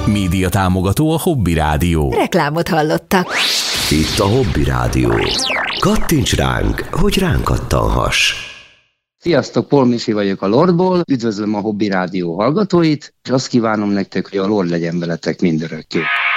Média támogató a Hobby Rádió. Reklámot hallottak. Itt a Hobby Rádió. Kattints ránk, hogy ránk kattanhass. Sziasztok, Paul Misi vagyok a Lordból, üdvözlöm a Hobby Rádió hallgatóit, és azt kívánom nektek, hogy a Lord legyen veletek mindörökké.